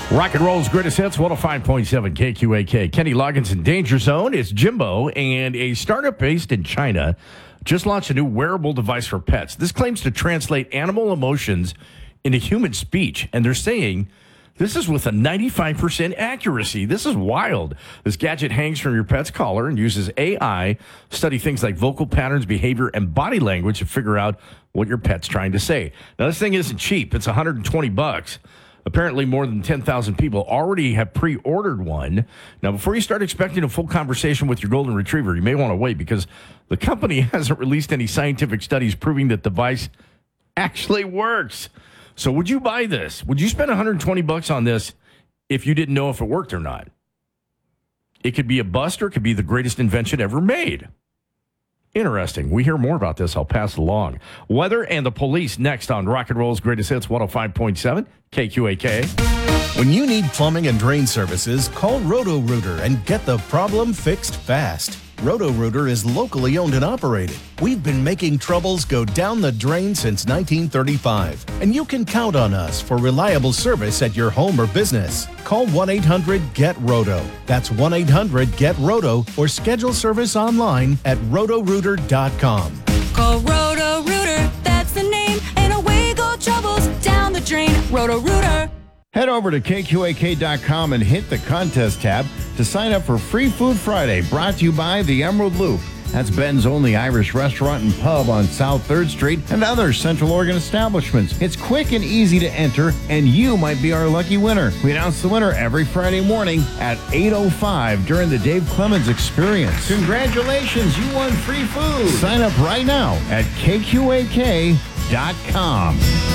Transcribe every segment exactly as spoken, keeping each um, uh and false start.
Rock and roll's greatest hits, one oh five point seven K Q A K. Kenny Loggins in Danger Zone. It's Jimbo, and a startup based in China just launched a new wearable device for pets. This claims to translate animal emotions into human speech, and they're saying this is with a ninety-five percent accuracy. This is wild. This gadget hangs from your pet's collar and uses A I to study things like vocal patterns, behavior, and body language to figure out what your pet's trying to say. Now, this thing isn't cheap. It's one hundred twenty bucks. Apparently, more than ten thousand people already have pre-ordered one. Now, before you start expecting a full conversation with your golden retriever, you may want to wait because the company hasn't released any scientific studies proving that the device actually works. So would you buy this? Would you spend one hundred twenty bucks on this if you didn't know if it worked or not? It could be a bust or it could be the greatest invention ever made. Interesting. We hear more about this. I'll pass it along. Weather and the police next on Rock and Roll's Greatest Hits, one oh five point seven K Q A K. When you need plumbing and drain services, call Roto-Rooter and get the problem fixed fast. Roto-Rooter is locally owned and operated. We've been making troubles go down the drain since nineteen thirty-five, and you can count on us for reliable service at your home or business. Call one eight hundred get roto. That's one eight hundred get roto, or schedule service online at roto rooter dot com. Call Roto-Rooter, that's the name, and away go troubles down the drain. Roto-Rooter. Head over to K Q A K dot com and hit the contest tab to sign up for Free Food Friday, brought to you by the Emerald Loop. That's Ben's only Irish restaurant and pub on South third Street and other Central Oregon establishments. It's quick and easy to enter, and you might be our lucky winner. We announce the winner every Friday morning at eight oh five during the Dave Clemens Experience. Congratulations, you won free food. Sign up right now at K Q A K dot com.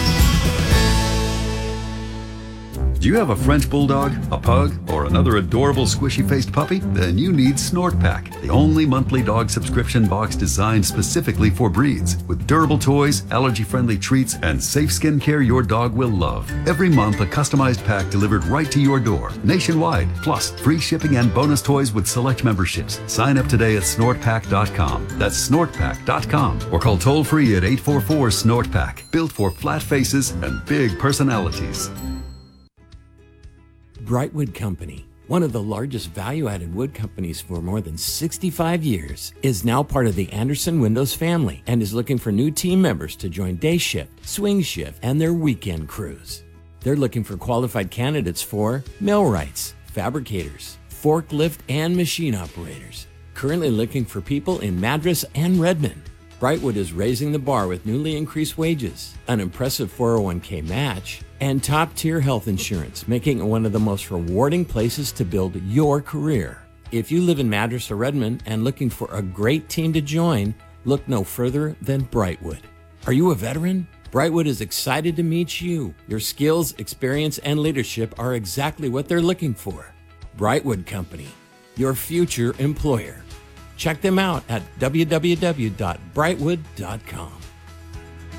Do you have a French Bulldog, a Pug, or another adorable squishy-faced puppy? Then you need Snort Pack, the only monthly dog subscription box designed specifically for breeds. With durable toys, allergy-friendly treats, and safe skin care your dog will love. Every month, a customized pack delivered right to your door, nationwide. Plus, free shipping and bonus toys with select memberships. Sign up today at snort pack dot com. That's snort pack dot com. Or call toll-free at eight four four snort pack. Built for flat faces and big personalities. Brightwood Company, one of the largest value-added wood companies for more than sixty-five years, is now part of the Anderson Windows family and is looking for new team members to join day shift, swing shift, and their weekend crews. They're looking for qualified candidates for millwrights, fabricators, forklift, and machine operators. Currently looking for people in Madras and Redmond. Brightwood is raising the bar with newly increased wages, an impressive four oh one k match, and top-tier health insurance, making it one of the most rewarding places to build your career. If you live in Madras or Redmond and looking for a great team to join, look no further than Brightwood. Are you a veteran? Brightwood is excited to meet you. Your skills, experience, and leadership are exactly what they're looking for. Brightwood Company, your future employer. Check them out at w w w dot brightwood dot com.